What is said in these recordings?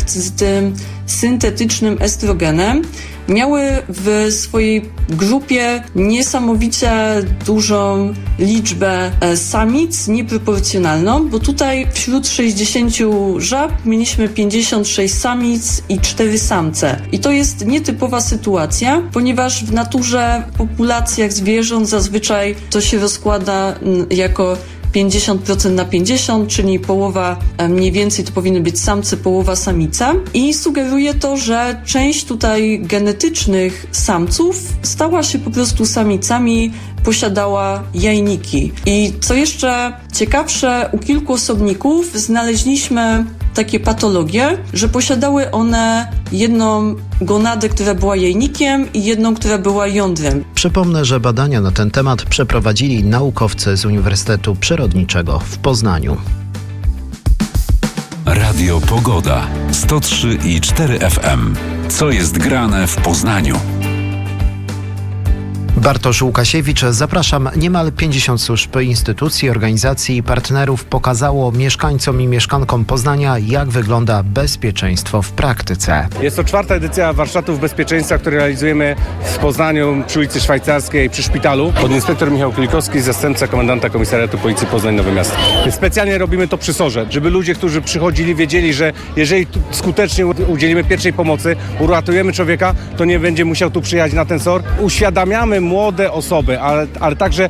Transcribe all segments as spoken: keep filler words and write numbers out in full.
z tym syntetycznym estrogenem miały w swojej grupie niesamowicie dużą liczbę samic nieproporcjonalną, bo tutaj wśród sześćdziesięciu żab mieliśmy pięćdziesiąt sześć samic i cztery samce. I to jest nietypowa sytuacja, ponieważ w naturze, w populacjach zwierząt zazwyczaj to się rozkłada jako pięćdziesiąt procent na pięćdziesiąt, czyli połowa mniej więcej to powinny być samce, połowa samica. I sugeruje to, że część tutaj genetycznych samców stała się po prostu samicami, posiadała jajniki. I co jeszcze ciekawsze, u kilku osobników znaleźliśmy takie patologie, że posiadały one jedną gonadę, która była jajnikiem i jedną, która była jądrem. Przypomnę, że badania na ten temat przeprowadzili naukowcy z Uniwersytetu Przyrodniczego w Poznaniu. Radio Pogoda sto trzy i cztery F M. Co jest grane w Poznaniu? Bartosz Łukasiewicz, zapraszam. Niemal pięćdziesiąt służb, instytucji, organizacji i partnerów pokazało mieszkańcom i mieszkankom Poznania, jak wygląda bezpieczeństwo w praktyce. Jest to czwarta edycja warsztatów bezpieczeństwa, które realizujemy w Poznaniu przy ulicy Szwajcarskiej przy szpitalu. Podinspektor Michał Kilikowski, zastępca komendanta Komisariatu Policji Poznań Nowe Miasto. Specjalnie robimy to przy sorze, żeby ludzie, którzy przychodzili, wiedzieli, że jeżeli skutecznie udzielimy pierwszej pomocy, uratujemy człowieka, to nie będzie musiał tu przyjechać na ten sor. Uświadamiamy młode osoby, ale, ale także,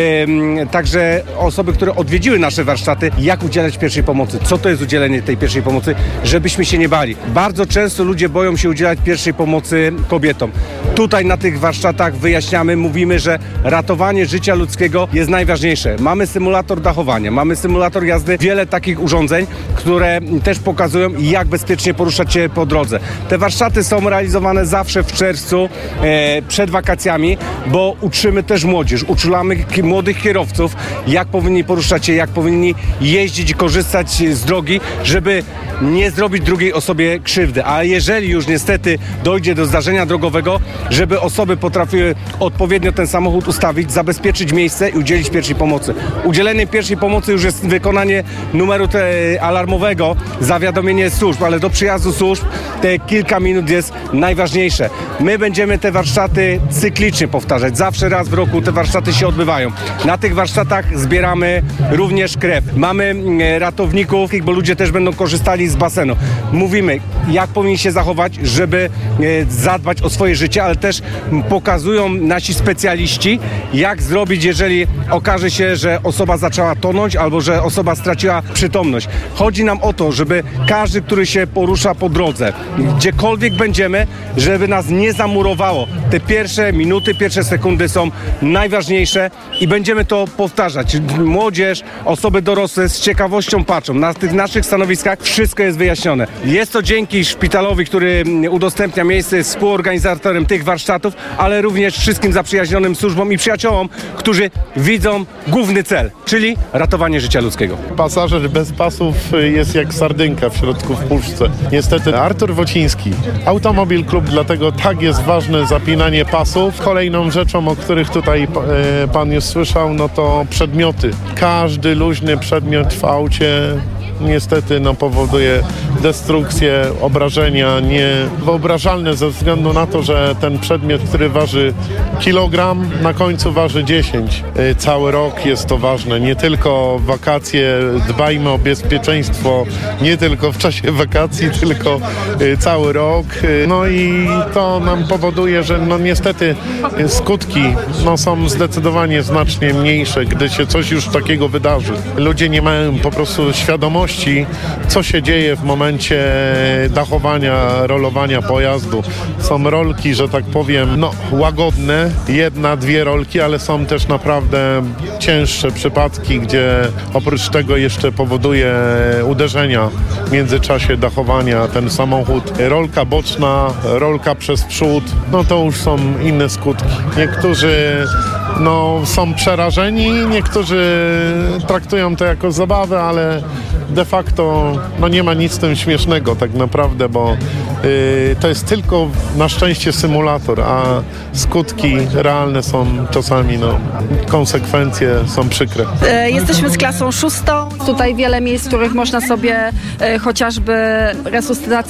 yy, także osoby, które odwiedziły nasze warsztaty, jak udzielać pierwszej pomocy, co to jest udzielenie tej pierwszej pomocy, żebyśmy się nie bali. Bardzo często ludzie boją się udzielać pierwszej pomocy kobietom. Tutaj na tych warsztatach wyjaśniamy, mówimy, że ratowanie życia ludzkiego jest najważniejsze. Mamy symulator dachowania, mamy symulator jazdy, wiele takich urządzeń, które też pokazują, jak bezpiecznie poruszać się po drodze. Te warsztaty są realizowane zawsze w czerwcu, e, przed wakacjami, bo uczymy też młodzież, uczulamy młodych kierowców, jak powinni poruszać się, jak powinni jeździć i korzystać z drogi, żeby nie zrobić drugiej osobie krzywdy. A jeżeli już niestety dojdzie do zdarzenia drogowego, żeby osoby potrafiły odpowiednio ten samochód ustawić, zabezpieczyć miejsce i udzielić pierwszej pomocy. Udzielenie pierwszej pomocy już jest wykonanie numeru te alarmowego, zawiadomienie służb, ale do przyjazdu służb te kilka minut jest najważniejsze. My będziemy te warsztaty cyklicznie powtarzać. Zawsze raz w roku te warsztaty się odbywają. Na tych warsztatach zbieramy również krew. Mamy ratowników, bo ludzie też będą korzystali z basenu. Mówimy, jak powinni się zachować, żeby zadbać o swoje życie, ale też pokazują nasi specjaliści, jak zrobić, jeżeli okaże się, że osoba zaczęła tonąć albo że osoba straciła przytomność. Chodzi nam o to, żeby każdy, który się porusza po drodze, gdziekolwiek będziemy, żeby nas nie zamurowało. Te pierwsze minuty, pierwsze sekundy są najważniejsze i będziemy to powtarzać. Młodzież, osoby dorosłe z ciekawością patrzą. Na tych naszych stanowiskach wszystko jest wyjaśnione. Jest to dzięki szpitalowi, który udostępnia miejsce, jest współorganizatorem tych warsztatów, ale również wszystkim zaprzyjaźnionym służbom i przyjaciołom, którzy widzą główny cel, czyli ratowanie życia ludzkiego. Pasażer bez pasów jest jak sardynka w środku w puszce. Niestety Artur Wociński, Automobil Klub, dlatego tak jest ważne zapinanie pasów. Kolejną rzeczą, o których tutaj e, pan już słyszał, no to przedmioty. Każdy luźny przedmiot w aucie niestety no, powoduje destrukcję, obrażenia niewyobrażalne ze względu na to, że ten przedmiot, który waży kilogram, na końcu waży dziesięć. Cały rok jest to ważne. Nie tylko w wakacje, dbajmy o bezpieczeństwo, nie tylko w czasie wakacji, tylko cały rok. No i to nam powoduje, że no niestety skutki no, są zdecydowanie znacznie mniejsze, gdy się coś już takiego wydarzy. Ludzie nie mają po prostu świadomości, co się dzieje w momencie dachowania, rolowania pojazdu. Są rolki, że tak powiem, no łagodne, jedna, dwie rolki, ale są też naprawdę cięższe przypadki, gdzie oprócz tego jeszcze powoduje uderzenia w międzyczasie dachowania ten samochód. Rolka boczna, rolka przez przód, no to już są inne skutki. Niektórzy no, są przerażeni, niektórzy traktują to jako zabawę, ale de facto no, nie ma nic z tym śmiesznego tak naprawdę, bo yy, to jest tylko na szczęście symulator, a skutki realne są czasami, no, konsekwencje są przykre. Jesteśmy z klasą szóstą. Tutaj wiele miejsc, w których można sobie e, chociażby resuscytację